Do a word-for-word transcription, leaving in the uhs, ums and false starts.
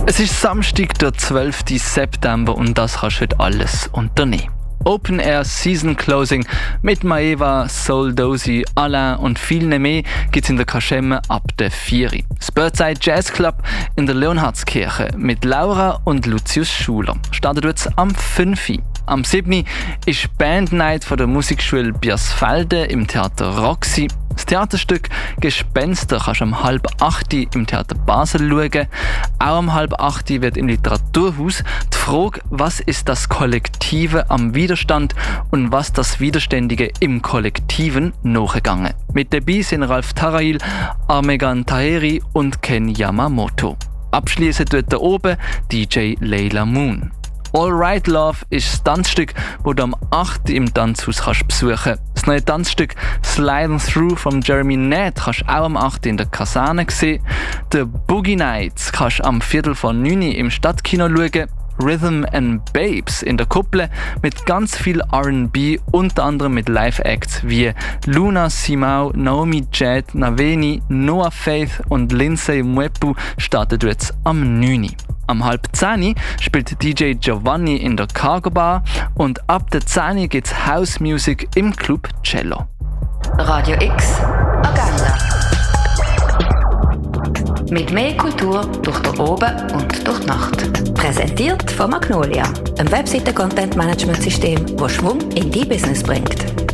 Es ist Samstag, der zwölften September und das kannst du heute alles unternehmen. Open Air Season Closing mit Maeva, Soul Dozy, Alain und vielen mehr gibt's in der Kaschemme ab der vier Uhr. Das Birdside Jazz Club in der Leonhardskirche mit Laura und Lucius Schuler startet jetzt am fünf Uhr. Am sieben Uhr ist Band Night von der Musikschule Biersfelde im Theater Roxy. Das Theaterstück Gespenster kannst du um halb acht Uhr im Theater Basel schauen. Auch um halb acht Uhr wird im Literaturhaus die Frage, was ist das Kollektive am Widerstand und was das Widerständige im Kollektiven nachgegangen. Mit dabei sind Ralf Tarail, Armegan Taheri und Ken Yamamoto. Abschließend wird da oben D J Layla Moon. All Right Love ist das Tanzstück, das du am acht Uhr im Tanzhaus kannst besuchen kannst. Das neue Tanzstück Sliding Through von Jeremy Nett kannst du auch am acht Uhr in der Kaserne sehen. The Boogie Nights kannst du am Viertel von neun Uhr im Stadtkino schauen. Rhythm and Babes in der Kuppel mit ganz viel R and B, unter anderem mit Live-Acts wie Luna Simao, Naomi Jad, Naveni, Noah Faith und Lindsay Mwepu startet jetzt am neun Uhr. Am halb zehn Uhr spielt D J Giovanni in der Cargo Bar und ab der zehn Uhr gibt's House Music im Club Cello. Radio X Agenda. Mit mehr Kultur durch den Oben und durch die Nacht. Präsentiert von Magnolia, einem Webseiten-Content-Management-System, das Schwung in dein Business bringt.